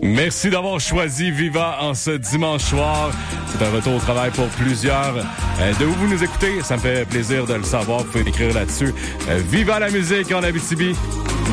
Merci d'avoir choisi Viva en ce dimanche soir. C'est un retour au travail pour plusieurs. De où vous nous écoutez, ça me fait plaisir de le savoir. Vous pouvez écrire là-dessus. Viva la musique en Abitibi.